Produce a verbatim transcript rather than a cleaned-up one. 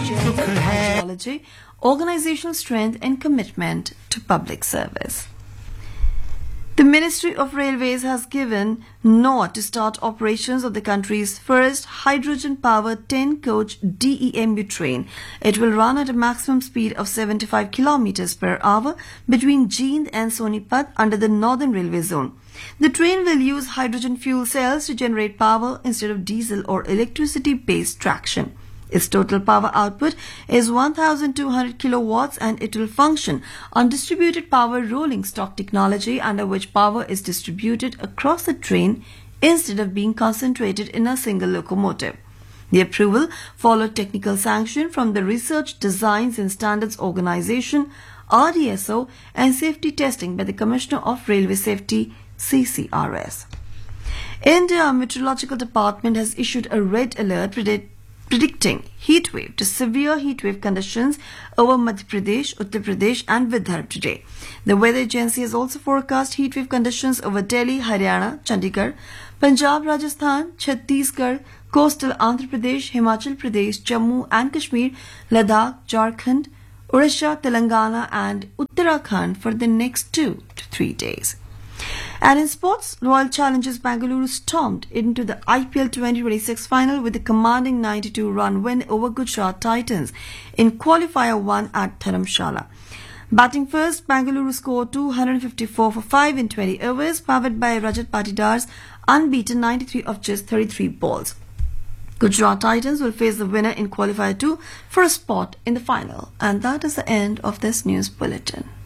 ideology, organizational strength and commitment to public service. The Ministry of Railways has given nod to start operations of the country's first hydrogen-powered ten-coach D E M U train. It will run at a maximum speed of seventy-five kilometers per hour between Jind and Sonipat under the Northern Railway Zone. The train will use hydrogen fuel cells to generate power instead of diesel or electricity-based traction. Its total power output is one thousand two hundred kilowatts and it will function on distributed power rolling stock technology, under which power is distributed across the train instead of being concentrated in a single locomotive. The approval followed technical sanction from the Research, Designs and Standards Organization R D S O and safety testing by the Commissioner of Railway Safety C C R S. India Meteorological Department has issued a red alert predict predicting heat wave to severe heat wave conditions over Madhya Pradesh, Uttar Pradesh and Vidarbha today. The weather agency has also forecast heat wave conditions over Delhi, Haryana, Chandigarh, Punjab, Rajasthan, Chhattisgarh, coastal Andhra Pradesh, Himachal Pradesh, Jammu and Kashmir, Ladakh, Jharkhand, Odisha, Telangana and Uttarakhand for the next two to three days. And in sports, Royal Challengers Bangalore stormed into the I P L twenty twenty-six final with a commanding ninety-two run win over Gujarat Titans in Qualifier one at Dharamshala. Batting first, Bangalore scored two hundred fifty-four for five in twenty overs, powered by Rajat Patidar's unbeaten ninety-three of just thirty-three balls. Gujarat Titans will face the winner in Qualifier two for a spot in the final. And that is the end of this news bulletin.